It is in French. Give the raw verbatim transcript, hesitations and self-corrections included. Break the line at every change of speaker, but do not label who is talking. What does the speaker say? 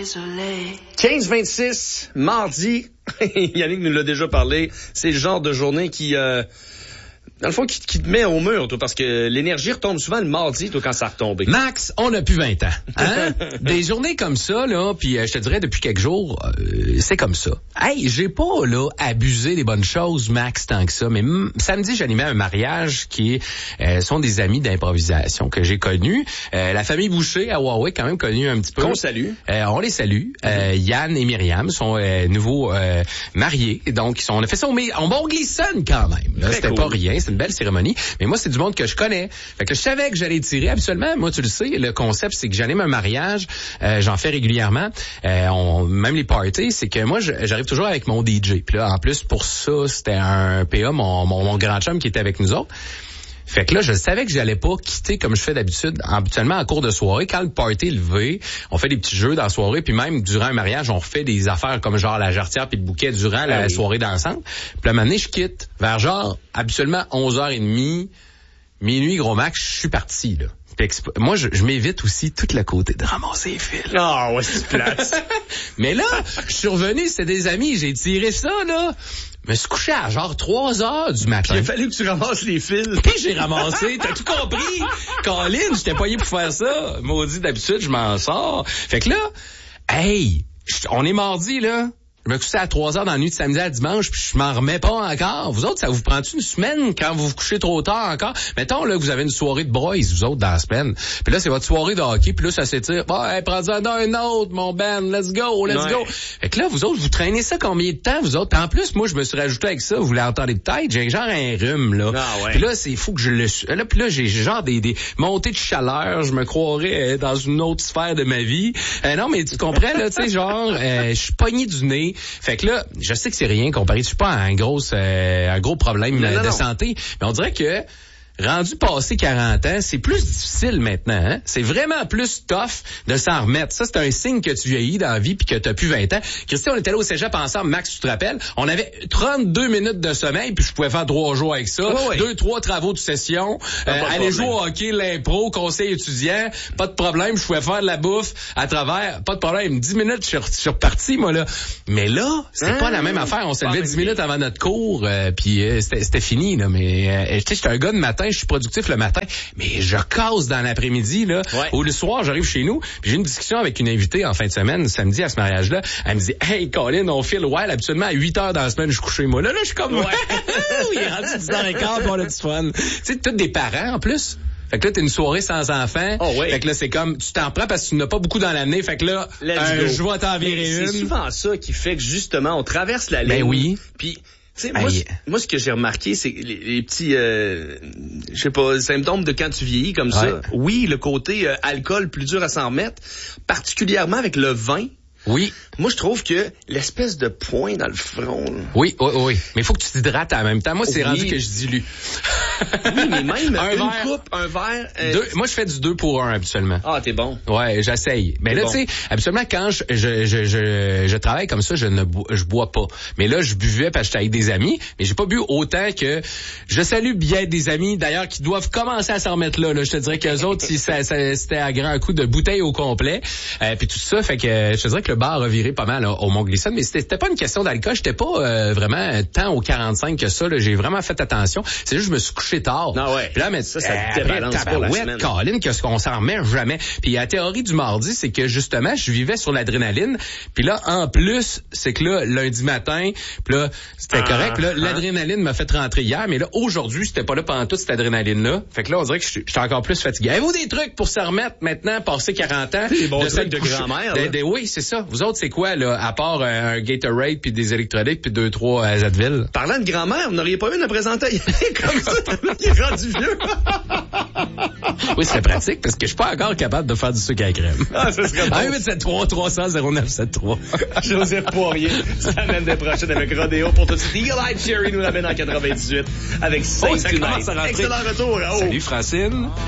désolé.
quinze vingt-six, mardi. Yannick nous l'a déjà parlé. C'est le genre de journée qui... Euh, dans le fond, qui, qui te met au mur, toi, parce que l'énergie retombe souvent le mardi, toi, quand ça retombe.
Max, on a plus vingt ans. Hein? Des journées comme ça, là, puis euh, je te dirais, depuis quelques jours, euh, c'est comme ça. Hey, j'ai pas, là, abusé des bonnes choses, Max, tant que ça, mais m- samedi, j'animais un mariage qui euh, sont des amis d'improvisation que j'ai connus. Euh, la famille Boucher à Huawei, quand même connue un petit peu.
Qu'on salue.
Euh, on les salue. Euh, Yann et Myriam sont euh, nouveaux euh, mariés. Donc, ils sont, on a fait ça au, au Mont-Glisson, quand même. Là, c'était
cool.
pas rien. C'est une belle cérémonie. Mais moi, c'est du monde que je connais. Fait que je savais que j'allais tirer. Absolument. Moi, tu le sais, le concept, c'est que j'anime un mariage. Euh, j'en fais régulièrement. Euh, on, même les parties, c'est que moi, je, j'arrive toujours avec mon D J. Puis là, en plus, pour ça, c'était un P A, mon, mon, mon grand chum qui était avec nous autres. Fait que là, je savais que j'allais pas quitter comme je fais d'habitude, habituellement en cours de soirée. Quand le party est levé, on fait des petits jeux dans la soirée, puis même durant un mariage, on refait des affaires comme genre la jarretière puis le bouquet durant ah la oui. soirée dansante. Puis là, maintenant, je quitte vers genre habituellement onze heures trente, minuit, gros max, je suis parti, là. Moi, je, je m'évite aussi tout le côté de ramasser les fils.
Ah, oh, ouais, c'est place.
Mais là, je suis revenu, c'était des amis, j'ai tiré ça, là. Je me suis couché à genre trois heures du matin.
Il a fallu que tu ramasses les fils.
Puis j'ai ramassé, t'as tout compris. Colin, j'étais payé pour faire ça. Maudit, d'habitude, je m'en sors. Fait que là, hey, on est mardi, là. Je me couchais à trois heures dans la nuit de samedi à dimanche, puis je m'en remets pas encore. Vous autres, ça vous prend-tu une semaine quand vous vous couchez trop tard encore? Mettons là que vous avez une soirée de broys, vous autres, dans la semaine. Puis là, c'est votre soirée de hockey, puis là, ça s'étire. Bah, hey, prends-en un autre, mon Ben, let's go, let's ouais. go. Fait que là, vous autres, vous traînez ça combien de temps, vous autres? En plus, moi, je me suis rajouté avec ça, vous l'entendez peut-être, j'ai genre un rhume, là.
Ah, ouais.
Puis là, c'est fou que je le... Là, puis là, j'ai genre des, des montées de chaleur, je me croirais euh, dans une autre sphère de ma vie. Euh, non, mais tu comprends, là, tu sais, genre, euh, je suis pogné du nez. Fait que là, je sais que c'est rien comparé, je suis pas un gros, euh, un gros problème non, non, de non. santé, mais on dirait que rendu passé quarante ans, c'est plus difficile maintenant. Hein? C'est vraiment plus tough de s'en remettre. Ça, c'est un signe que tu vieillis dans la vie puis que t'as plus vingt ans. Christian, on était là au cégep ensemble, Max, tu te rappelles? On avait trente-deux minutes de sommeil puis je pouvais faire trois jours avec ça. Oh oui. Deux, trois travaux de session. Euh, aller jouer au hockey, l'impro, conseil étudiant. Pas de problème, je pouvais faire de la bouffe à travers. Pas de problème. Dix minutes, je suis, je suis reparti, moi, là. Mais là, c'était hein? pas la même affaire. On se levait dix minutes avant notre cours euh, puis euh, c'était, c'était fini, là. Mais euh, tu sais, j'étais un gars de matin, je suis productif le matin, mais je casse dans l'après-midi, là. Ouais. Ou le soir, j'arrive chez nous, puis j'ai une discussion avec une invitée en fin de semaine, samedi, à ce mariage-là. Elle me dit, hey, Colin, on file, ouais, habituellement, à huit heures dans la semaine, je suis couché, moi. Là, là, je suis comme, ouais. Il est rendu dix heures quinze, puis on a du fun. Tu sais, tous des parents, en plus. Fait que là, t'es une soirée sans enfants.
Oh, oui.
Fait que là, c'est comme, tu t'en prends parce que tu n'as pas beaucoup dans l'année. Fait que là, euh, je vais t'en virer une.
C'est souvent ça qui fait que, justement, on traverse la ligne.
Ben oui.
Puis, tu sais, moi, moi, ce que j'ai remarqué, c'est les, les petits, euh, je sais pas, symptômes de quand tu vieillis comme ouais. ça. Oui, le côté euh, alcool plus dur à s'en remettre, particulièrement avec le vin.
Oui.
Moi, je trouve que l'espèce de point dans le front... Là.
Oui, oui, oui. Mais il faut que tu t'hydrates en même temps. Moi, c'est oui. rendu que je dilue.
Oui, mais même
un
une
verre,
coupe, un verre... Euh...
Deux, moi, je fais du deux pour un, habituellement.
Ah, t'es bon.
Ouais, j'essaye. Mais t'es là, bon. Tu sais, habituellement, quand je, je, je, je, je travaille comme ça, je ne bois, je bois pas. Mais là, je buvais parce que j'étais avec des amis, mais j'ai pas bu autant que... Je salue bien des amis, d'ailleurs, qui doivent commencer à s'en remettre là. là. Je te dirais qu'eux autres, si ça, ça, c'était à grand coup de bouteille au complet. Euh, puis tout ça, fait que je te dirais que le bar a viré pas mal là, au Mont-Glisson, mais c'était, c'était pas une question d'alcool, j'étais pas euh, vraiment tant au quarante-cinq que ça, là, j'ai vraiment fait attention. C'est juste que je me suis couché tard.
Non ouais.
Puis là, mais
ça, ça te débalance pour la semaine.
Colin, qu'est-ce qu'on s'en remet jamais. Puis la théorie du mardi, c'est que justement, je vivais sur l'adrénaline. Puis là, en plus, c'est que là, lundi matin, puis là, c'était ah, correct. Puis là, ah. l'adrénaline m'a fait rentrer hier, mais là, aujourd'hui, c'était pas là pendant toute cette adrénaline-là. Fait que là, on dirait que j'étais encore plus fatigué. Avez-vous des trucs pour s'en remettre maintenant, passer quarante ans?
Des bons
de
trucs de grand-mère.
De, de, oui, c'est ça. Vous autres, c'est quoi, là, à part euh, un Gatorade puis des électrolytes puis deux, trois euh, Advil?
Parlant de grand-mère, vous n'auriez pas une à présenter comme ça, qui est rendu vieux.
Oui, c'est pratique parce que je suis pas encore capable de faire du sucre à crème.
Ah, ça serait bon.
un huit sept trois trois cents zéro neuf sept trois.
Joseph Poirier, semaine des prochaine avec Rodéo pour tout de suite. Eagle Eye Cherry nous l'amène en quatre-vingt-dix-huit avec Saint oh, Excellent retour. Oh.
Salut Francine.